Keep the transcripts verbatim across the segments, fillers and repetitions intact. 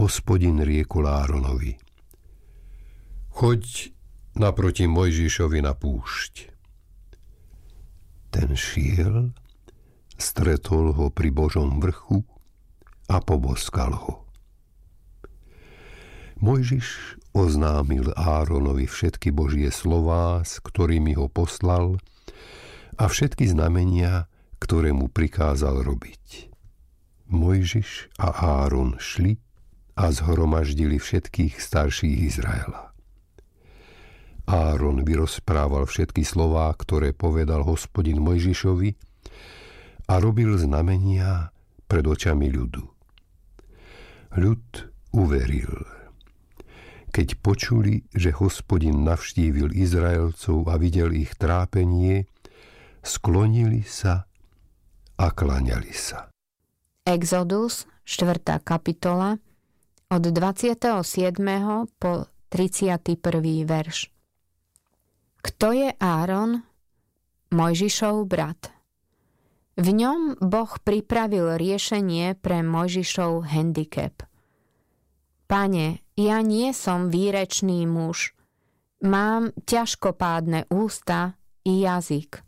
Hospodin riekol Áronovi: Choď naproti Mojžišovi na púšť. Ten šiel, stretol ho pri Božom vrchu a poboskal ho. Mojžiš oznámil Áronovi všetky Božie slová, s ktorými ho poslal, a všetky znamenia, ktoré mu prikázal robiť. Mojžiš a Áron šli a zhromaždili všetkých starších Izraela. Áron vyrozprával všetky slová, ktoré povedal Hospodin Mojžišovi, a robil znamenia pred očami ľudu. Ľud uveril. Keď počuli, že Hospodin navštívil Izraelcov a videl ich trápenie, sklonili sa a klaňali sa. Exodus, štvrtá kapitola, od dvadsiateho siedmeho po tridsiaty prvý verš. Kto je Áron? Mojžišov brat. V ňom Boh pripravil riešenie pre Mojžišov handicap. Pane, ja nie som výrečný muž. Mám ťažkopádne ústa i jazyk.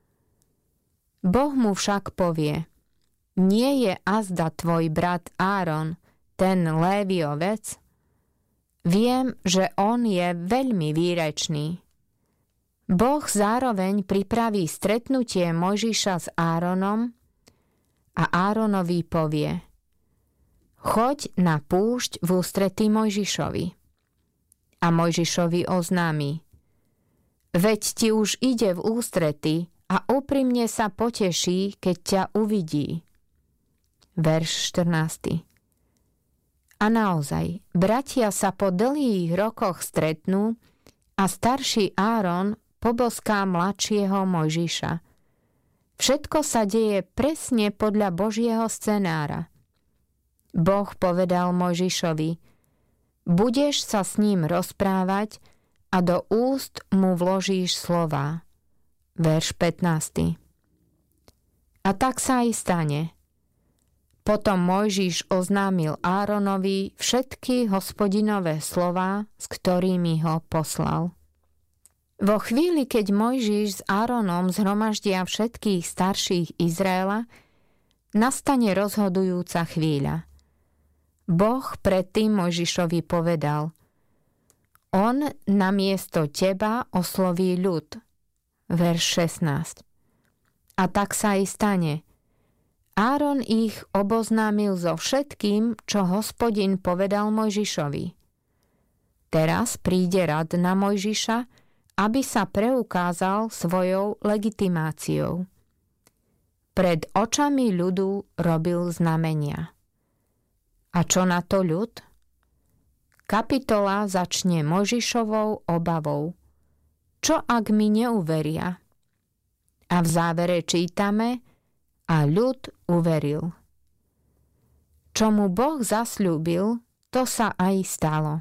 Boh mu však povie: Nie je azda tvoj brat Áron, ten Léviovec? Viem, že on je veľmi výrečný. Boh zároveň pripraví stretnutie Mojžiša s Áronom a Áronovi povie: Choď na púšť v ústretí Mojžišovi. A Mojžišovi oznámi: Veď ti už ide v ústrety a úprimne sa poteší, keď ťa uvidí. Verš štrnásty. A naozaj, bratia sa po dlhých rokoch stretnú a starší Áron poboská mladšieho Mojžiša. Všetko sa deje presne podľa Božieho scenára. Boh povedal Mojžišovi: Budeš sa s ním rozprávať a do úst mu vložíš slová. Verš pätnásty. A tak sa aj stane. Potom Mojžiš oznámil Áronovi všetky Hospodinové slová, s ktorými ho poslal. Vo chvíli, keď Mojžiš s Áronom zhromaždia všetkých starších Izraela, nastane rozhodujúca chvíľa. Boh predtým Mojžišovi povedal: On namiesto teba osloví ľud. Verš šestnásť. A tak sa aj stane. Áron ich oboznámil so všetkým, čo Hospodin povedal Mojžišovi. Teraz príde rad na Mojžiša, aby sa preukázal svojou legitimáciou. Pred očami ľudu robil znamenia. A čo na to ľud? Kapitola začne Mojžišovou obavou. Čo ak mi neuveria? A v závere čítame: A ľud uveril. Čo mu Boh zasľúbil, to sa aj stalo.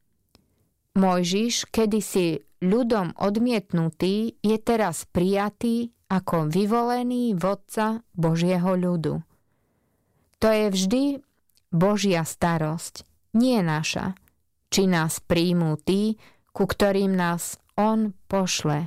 Mojžiš, kedysi ľudom odmietnutý, je teraz prijatý ako vyvolený vodca Božieho ľudu. To je vždy Božia starosť, nie naša, či nás príjmú tí, ku ktorým nás on pošle.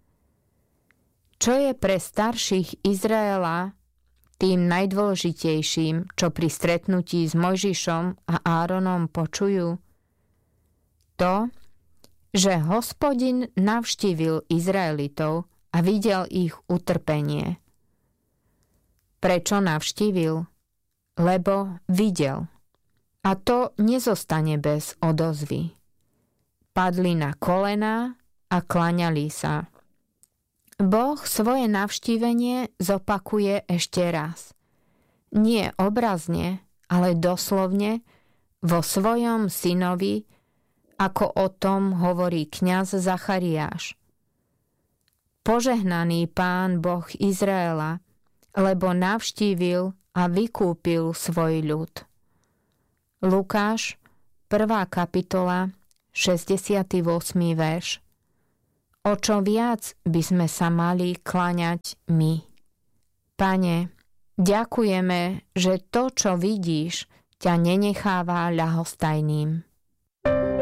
Čo je pre starších Izraela tým najdôležitejším, čo pri stretnutí s Mojžišom a Áronom počujú? To, že Hospodin navštívil Izraelitov a videl ich utrpenie. Prečo navštívil? Lebo videl. A to nezostane bez odozvy. Padli na kolená a klaňali sa. Boh svoje navštívenie zopakuje ešte raz. Nie obrazne, ale doslovne vo svojom synovi, ako o tom hovorí kňaz Zachariáš. Požehnaný Pán Boh Izraela, lebo navštívil a vykúpil svoj ľud. Lukáš, prvá kapitola, šesťdesiaty ôsmy verš. O čo viac by sme sa mali kláňať my. Pane, ďakujeme, že to, čo vidíš, ťa nenecháva ľahostajným.